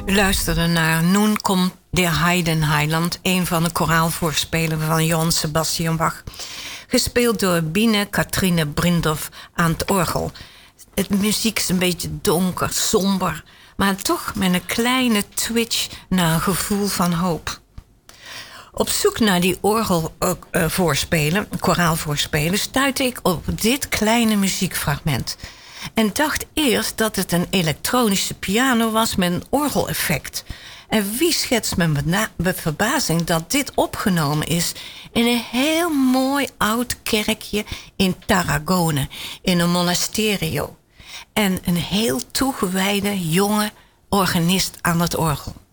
U luisterde naar Nun komt der Heidenheiland, een van de koraalvoorspelen van Johann Sebastian Bach. Gespeeld door Biene Cathrine Brindorf aan het orgel. Het muziek is een beetje donker, somber, maar toch met een kleine twitch naar een gevoel van hoop. Op zoek naar die koraalvoorspelen, stuitte ik op dit kleine muziekfragment. En dacht eerst dat het een elektronische piano was met een orgeleffect. En wie schetst me met verbazing dat dit opgenomen is in een heel mooi oud kerkje in Tarragona, in een monasterio. En een heel toegewijde jonge organist aan het orgel.